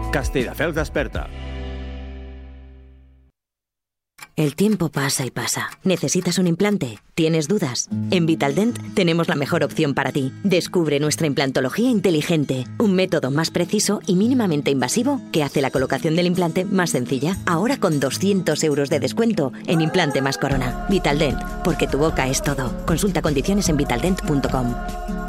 Castelldefels desperta. El tiempo pasa y pasa. ¿Necesitas un implante? ¿Tienes dudas? En Vitaldent tenemos la mejor opción para ti. Descubre nuestra implantología inteligente, un método más preciso y mínimamente invasivo que hace la colocación del implante más sencilla. Ahora con 200 euros de descuento en implante más corona. Vitaldent, porque tu boca es todo. Consulta condiciones en vitaldent.com.